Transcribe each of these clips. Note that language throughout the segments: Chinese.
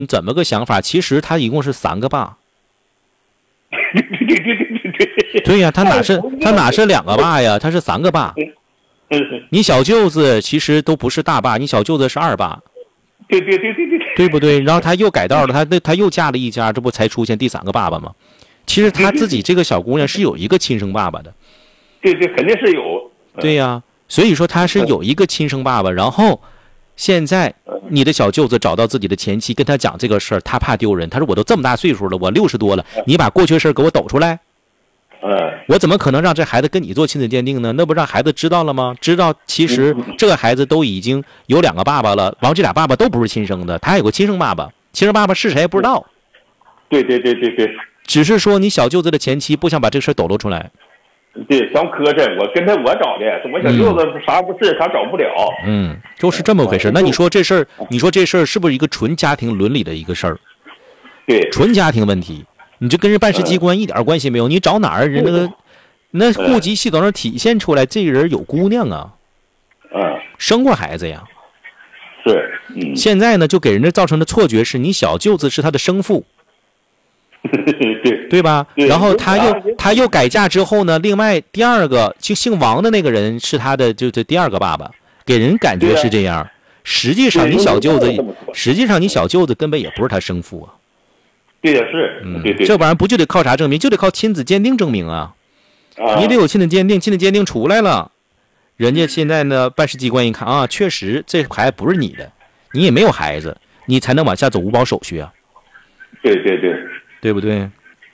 你怎么个想法？其实他一共是3个爸。对呀，他哪是2个爸呀？他是3个爸。你小舅子其实都不是大爸，你小舅子是2爸。对不对？然后他又改道了，他又嫁了一家，这不才出现第3个爸爸吗？其实他自己这个小姑娘是有一个亲生爸爸的。 对，肯定是有。 对呀，所以说他是有一个亲生爸爸。然后现在你的小舅子找到自己的前妻，跟他讲这个事儿，他怕丢人。他说我都这么大岁数了，我60多了，你把过去的事给我抖出来。我怎么可能让这孩子跟你做亲子鉴定呢？那不让孩子知道了吗？知道其实这个孩子都已经有2个爸爸了，然后这俩爸爸都不是亲生的，他还有个亲生爸爸，亲生爸爸是谁不知道。 对， 只是说你小舅子的前妻不想把这个事抖露出来。 对，想磕碜我，跟我找的，我小舅子啥不是，啥找不了。 就是这么回事。那你说这事儿是不是一个纯家庭伦理的一个事儿？ 对， 纯家庭问题。你这跟人办事机关一点关系没有，你找哪儿人那户籍系统上体现出来这个人有姑娘啊，生过孩子呀。 是， 现在呢就给人家造成的错觉是你小舅子是他的生父，对吧？然后他又改嫁之后呢，另外第2个就姓王的那个人是他的就是第2个爸爸，给人感觉是这样。实际上你小舅子根本也不是他生父啊。 对呀，是，对， 这玩意儿不就得靠啥证明？就得靠亲子鉴定证明啊！你得有亲子鉴定出来了，人家现在呢办事机关一看啊，确实这孩子不是你的，你也没有孩子，你才能往下走五保手续啊。 对， 对不对？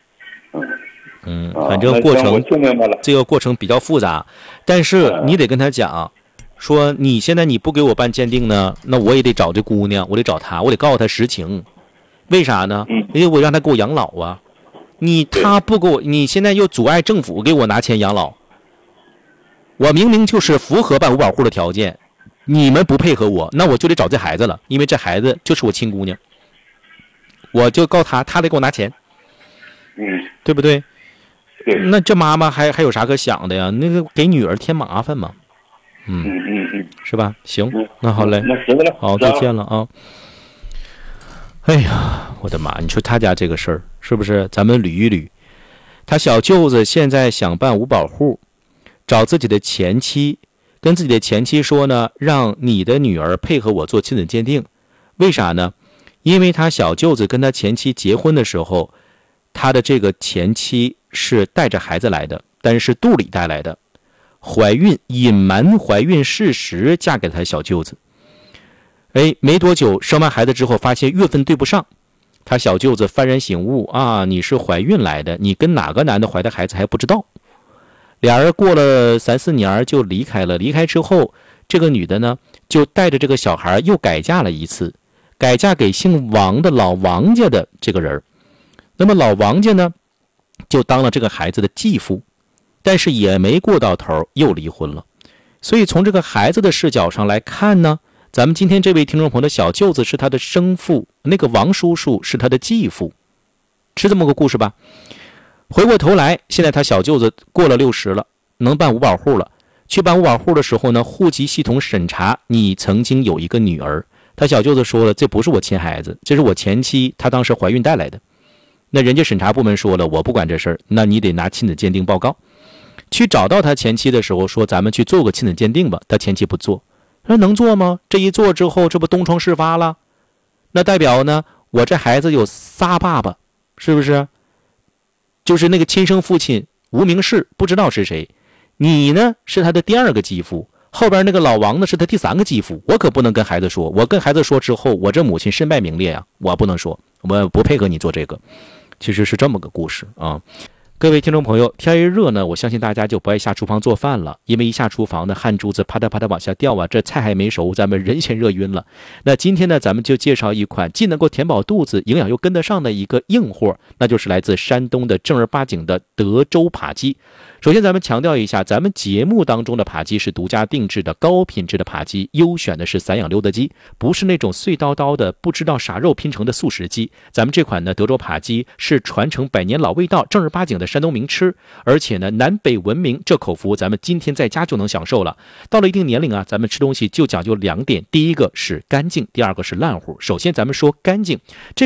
反正这个过程比较复杂，但是你得跟他讲，说你现在你不给我办鉴定呢，那我也得找这姑娘，我得找她，我得告诉她实情。为啥呢？因为我让他给我养老啊，他不给我，你现在又阻碍政府给我拿钱养老，我明明就是符合办5保户的条件，你们不配合我，那我就得找这孩子了，因为这孩子就是我亲姑娘，我就告他得给我拿钱，对不对？那这妈妈还有啥可想的呀？那个给女儿添麻烦嘛，是吧？行，那好嘞，好，再见了啊。哎呀，我的妈！你说他家这个事儿是不是？咱们捋一捋。他小舅子现在想办5保户，找自己的前妻，跟自己的前妻说呢，让你的女儿配合我做亲子鉴定。为啥呢？因为他小舅子跟他前妻结婚的时候，他的这个前妻是带着孩子来的，但是肚里带来的，怀孕，隐瞒怀孕事实，嫁给他小舅子。没多久生完孩子之后，发现月份对不上，他小舅子幡然醒悟啊，你是怀孕来的，你跟哪个男的怀的孩子还不知道。俩人过了3、4年就离开了。离开之后，这个女的呢就带着这个小孩又改嫁了一次，改嫁给姓王的老王家的这个人。那么老王家呢就当了这个孩子的继父，但是也没过到头又离婚了。所以从这个孩子的视角上来看呢，咱们今天这位听众朋友的小舅子是他的生父，那个王叔叔是他的继父，是这么个故事吧？回过头来，现在他小舅子过了60了，能办5保户了。去办5保户的时候呢，户籍系统审查你曾经有一个女儿，他小舅子说了，这不是我亲孩子，这是我前妻，她当时怀孕带来的。那人家审查部门说了，我不管这事儿，那你得拿亲子鉴定报告。去找到他前妻的时候说，咱们去做个亲子鉴定吧，他前妻不做。说能做吗？这一做之后，这不东窗事发了？那代表呢，我这孩子有仨爸爸，是不是？就是那个亲生父亲无名氏，不知道是谁。你呢是他的第2个继父，后边那个老王呢是他第3个继父。我可不能跟孩子说，我跟孩子说之后，我这母亲身败名裂啊，我不能说，我不配合你做这个。其实是这么个故事啊。各位听众朋友，天一热呢，我相信大家就不爱下厨房做饭了，因为一下厨房呢，汗珠子啪嗒啪嗒往下掉啊，这菜还没熟，咱们人先热晕了。那今天呢，咱们就介绍一款既能够填饱肚子，营养又跟得上的一个硬货，那就是来自山东的正儿八经的德州扒鸡。 首先咱们强调一下，咱们节目当中的扒鸡是独家定制的高品质的扒鸡，优选的是散养溜德鸡，不是那种碎叨叨的不知道啥肉拼成的速食鸡。咱们这款呢德州扒鸡是传承100年老味道，正儿八经的山东名吃，而且呢南北闻名，这口福咱们今天在家就能享受了。到了一定年龄啊，咱们吃东西就讲究2点，第一个是干净，第二个是烂乎。首先咱们说干净，